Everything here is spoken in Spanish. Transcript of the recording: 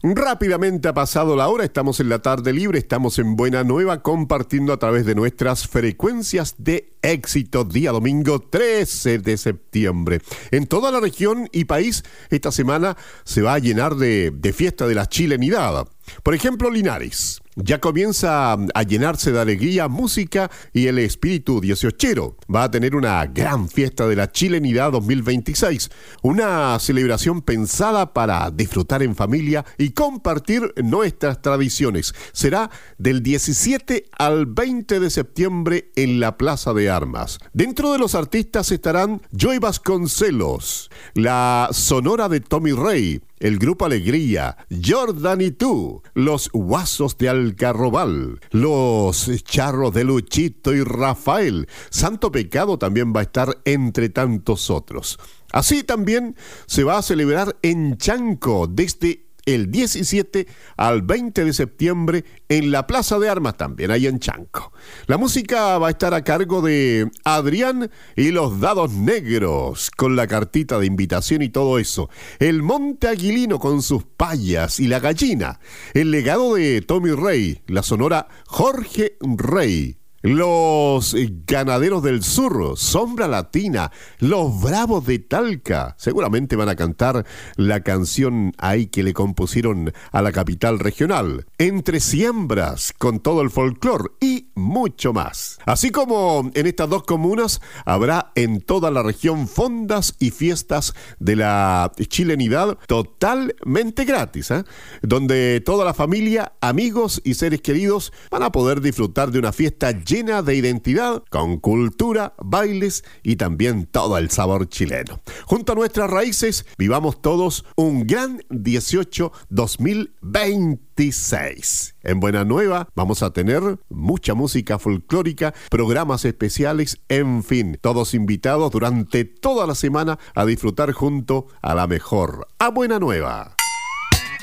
Rápidamente ha pasado la hora, estamos en la tarde libre, estamos en Buena Nueva compartiendo a través de nuestras frecuencias de éxito, día domingo 13 de septiembre. En toda la región y país, esta semana se va a llenar de fiesta de la chilenidad. Por ejemplo, Linares ya comienza a llenarse de alegría, música y el espíritu dieciochero. Va a tener una gran fiesta de la chilenidad 2026, una celebración pensada para disfrutar en familia y compartir nuestras tradiciones. Será del 17 al 20 de septiembre en la Plaza de Armas. Dentro de los artistas estarán Joey Vasconcelos, la Sonora de Tommy Rey, el Grupo Alegría, Jordan y tú, los Guasos de Algarrobal, los Charros de Luchito y Rafael. Santo Pecado también va a estar entre tantos otros. Así también se va a celebrar en Chanco desde el 17 al 20 de septiembre en la Plaza de Armas, también ahí en Chanco. La música va a estar a cargo de Adrián y los Dados Negros, con la cartita de invitación y todo eso. El Monte Aguilino con sus payas y la gallina. El legado de Tommy Rey, la Sonora Jorge Rey. Los Ganaderos del Sur, Sombra Latina, los Bravos de Talca, seguramente van a cantar la canción ahí que le compusieron a la capital regional. Entre Siembras, con todo el folclore y mucho más. Así como en estas dos comunas, habrá en toda la región fondas y fiestas de la chilenidad totalmente gratis, donde toda la familia, amigos y seres queridos van a poder disfrutar de una fiesta llena de identidad, con cultura, bailes y también todo el sabor chileno. Junto a nuestras raíces, vivamos todos un gran 18 2026. En Buena Nueva vamos a tener mucha música folclórica, programas especiales, en fin, todos invitados durante toda la semana a disfrutar junto a la mejor, a Buena Nueva.